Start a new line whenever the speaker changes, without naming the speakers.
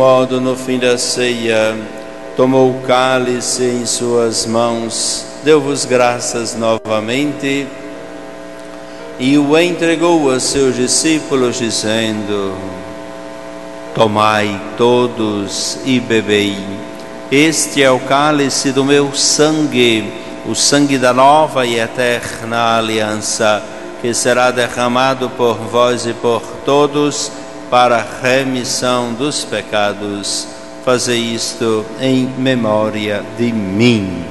modo, no fim da ceia, tomou o cálice em suas mãos, deu-vos graças novamente e o entregou a seus discípulos, dizendo: tomai todos e bebei. Este é o cálice do meu sangue, o sangue da nova e eterna aliança, que será derramado por vós e por todos para a remissão dos pecados. Fazei isto em memória de mim.